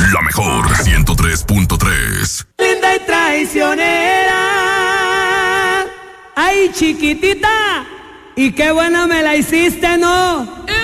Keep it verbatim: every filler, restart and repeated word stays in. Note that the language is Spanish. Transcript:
La mejor ciento tres punto tres. Linda y traicionera. Ay, chiquitita. Y qué buena me la hiciste, ¿no?